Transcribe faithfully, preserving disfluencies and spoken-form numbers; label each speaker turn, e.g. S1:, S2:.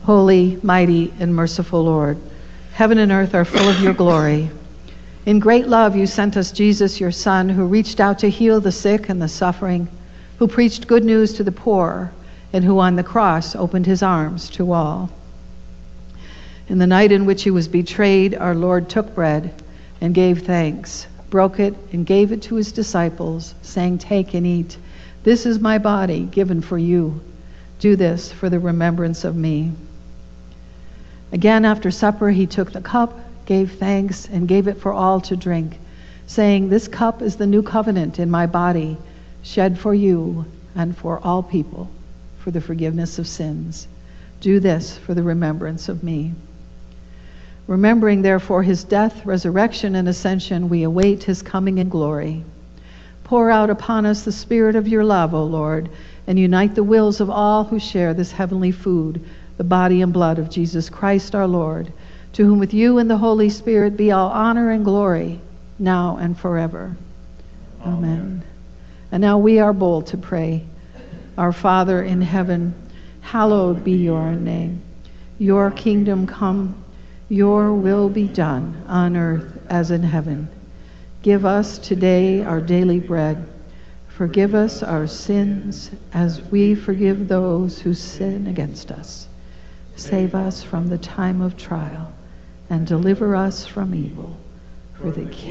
S1: Holy, mighty, and merciful Lord, heaven and earth are full of your glory. In great love, you sent us Jesus, your Son, who reached out to heal the sick and the suffering, who preached good news to the poor, and who on the cross opened his arms to all. In the night in which he was betrayed, our Lord took bread and gave thanks, broke it, and gave it to his disciples, saying, "Take and eat. This is my body given for you. Do this for the remembrance of me." Again, after supper, he took the cup, gave thanks, and gave it for all to drink, saying, "This cup is the new covenant in my body, shed for you and for all people for the forgiveness of sins. Do this for the remembrance of me." Remembering, therefore, his death, resurrection, and ascension, we await his coming in glory. Pour out upon us the spirit of your love, O Lord, and unite the wills of all who share this heavenly food, the body and blood of Jesus Christ our Lord, to whom with you and the Holy Spirit be all honor and glory, now and forever. Amen. Amen. And now we are bold to pray. Our Father in heaven, hallowed be your name. Your kingdom come, your will be done on earth as in heaven. Give us today our daily bread. Forgive us our sins as we forgive those who sin against us. Save us from the time of trial and deliver us from evil. For the